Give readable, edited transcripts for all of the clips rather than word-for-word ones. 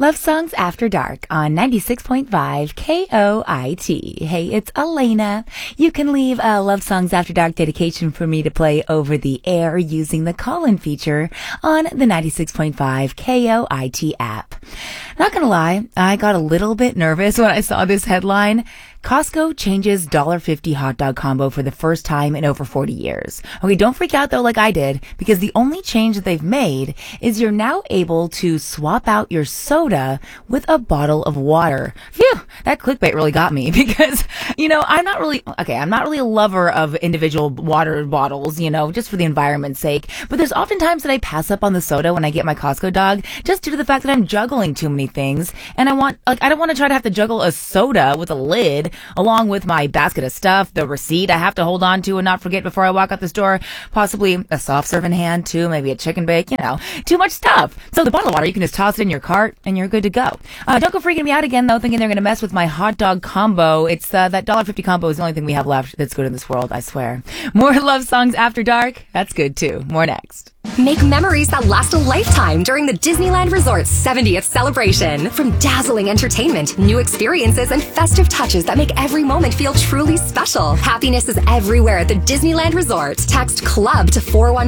Love Songs After Dark on 96.5 KOIT. Hey, it's Elena. You can leave a Love Songs After Dark dedication for me to play over the air using the call-in feature on the 96.5 KOIT app. Not gonna lie, I got a little bit nervous when I saw this headline. Costco changes $1.50 hot dog combo for the first time in over 40 years. Okay, don't freak out though like I did, because the only change that they've made is you're now able to swap out your soda with a bottle of water. Phew, that clickbait really got me because, I'm not really a lover of individual water bottles, just for the environment's sake. But there's often times that I pass up on the soda when I get my Costco dog just due to the fact that I'm juggling too many things. And I don't want to try to have to juggle a soda with a lid along with my basket of stuff, the receipt I have to hold on to and not forget before I walk out this door, possibly a soft serve in hand too, maybe a chicken bake, too much stuff. So the bottle of water, you can just toss it in your cart and you're good to go. Don't go freaking me out again though, thinking they're going to mess with my hot dog combo. It's that $1.50 combo is the only thing we have left that's good in this world, I swear. More Love Songs After Dark, that's good too. More next. Make memories that last a lifetime during the Disneyland Resort's 70th celebration. From dazzling entertainment, new experiences, and festive touches that make every moment feel truly special. Happiness is everywhere at the Disneyland Resort. Text CLUB to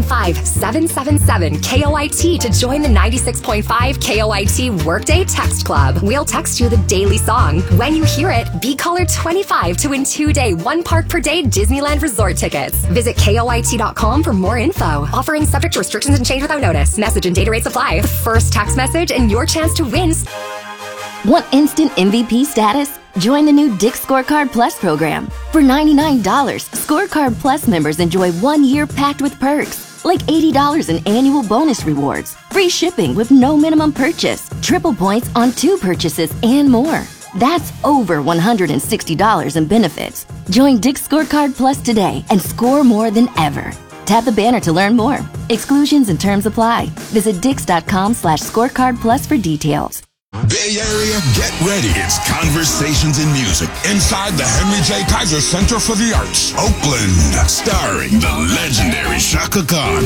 415-777-KOIT to join the 96.5 KOIT Workday Text Club. We'll text you the daily song. When you hear it, be caller 25 to win 2-day, 1 park per day Disneyland Resort tickets. Visit KOIT.com for more info. Offering subject to restrictions and change without notice. Message and data rates apply. The first text message and your chance to win. Want instant MVP status? Join the new Dick's Scorecard Plus program. For $99, Scorecard Plus members enjoy 1 year packed with perks, like $80 in annual bonus rewards, free shipping with no minimum purchase, triple points on 2 purchases, and more. That's over $160 in benefits. Join Dick's Scorecard Plus today and score more than ever. Tap the banner to learn more. Exclusions and terms apply. Visit Dix.com/scorecard plus for details. Bay Area, get ready. It's Conversations in Music inside the Henry J. Kaiser Center for the Arts, Oakland, starring the legendary Chaka Khan.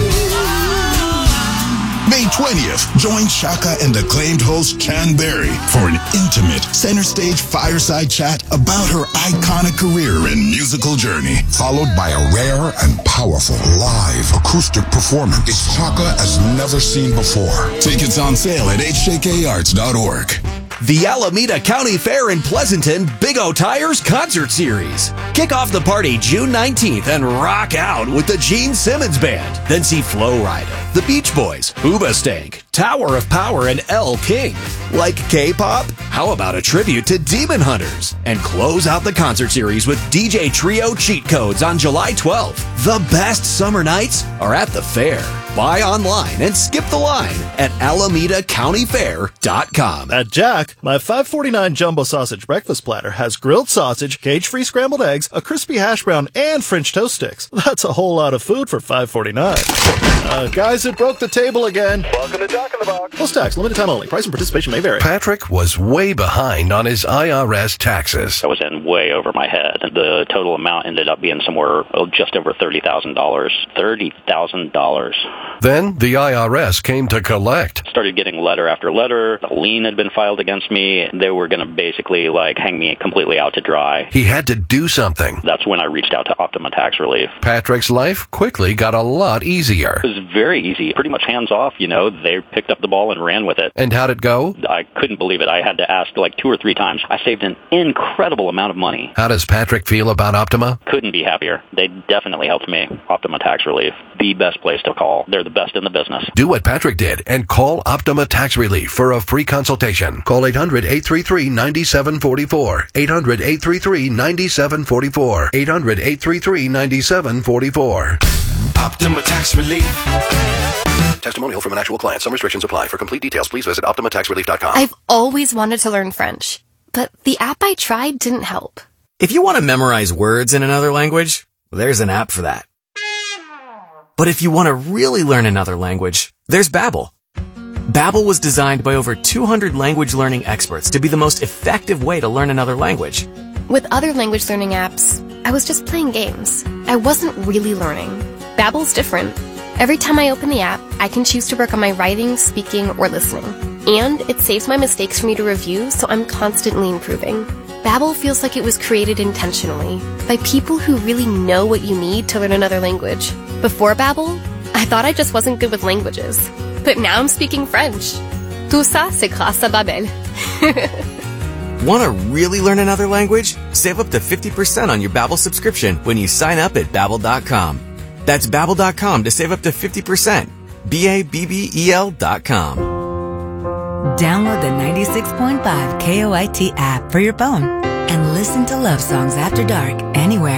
May 20th, join Chaka and acclaimed host Chan Berry for an intimate center stage fireside chat about her iconic career and musical journey, followed by a rare and powerful live acoustic performance Chaka has never seen before. Tickets on sale at hjkarts.org. The Alameda County Fair in Pleasanton Big O Tires Concert Series. Kick off the party June 19th and rock out with the Gene Simmons Band. Then see Flo Rida, the Beach Boys, Hoobastank, Tower of Power, and Elle King. Like K-pop? How about a tribute to Demon Hunters? And close out the concert series with DJ Trio Cheat Codes on July 12th. The best summer nights are at the fair. Buy online and skip the line at AlamidaCountyFair.com. At Jack, my $5.49 jumbo sausage breakfast platter has grilled sausage, cage-free scrambled eggs, a crispy hash brown, and French toast sticks. That's a whole lot of food for $5.49. Guys, it broke the table again. Welcome to Jack in the Box. Plus tax, limited time only. Price and participation may vary. Patrick was way behind on his IRS taxes. I was in way over my head. The total amount ended up being somewhere just over $30,000. $30,000. Then the IRS came to collect. Started getting letter after letter. A lien had been filed against me. They were going to basically hang me completely out to dry. He had to do something. That's when I reached out to Optima Tax Relief. Patrick's life quickly got a lot easier. It was very easy. Pretty much hands off, They picked up the ball and ran with it. And how'd it go? I couldn't believe it. I had to ask 2 or 3 times. I saved an incredible amount of money. How does Patrick feel about Optima? Couldn't be happier. They definitely helped me. Optima Tax Relief. The best place to call. They're the best in the business. Do what Patrick did and call Optima Tax Relief for a free consultation. Call 800-833-9744. 800-833-9744. 800-833-9744. Optima Tax Relief. Testimonial from an actual client. Some restrictions apply. For complete details, please visit OptimaTaxRelief.com. I've always wanted to learn French, but the app I tried didn't help. If you want to memorize words in another language, there's an app for that. But if you want to really learn another language, there's Babbel. Babbel was designed by over 200 language learning experts to be the most effective way to learn another language. With other language learning apps, I was just playing games. I wasn't really learning. Babbel's different. Every time I open the app, I can choose to work on my writing, speaking, or listening. And it saves my mistakes for me to review, so I'm constantly improving. Babbel feels like it was created intentionally by people who really know what you need to learn another language. Before Babbel, I thought I just wasn't good with languages. But now I'm speaking French. Tout ça, c'est grâce à Babbel. Want to really learn another language? Save up to 50% on your Babbel subscription when you sign up at Babbel.com. That's Babbel.com to save up to 50%. Babbel.com. Download the 96.5 KOIT app for your phone and listen to Love Songs After Dark anywhere.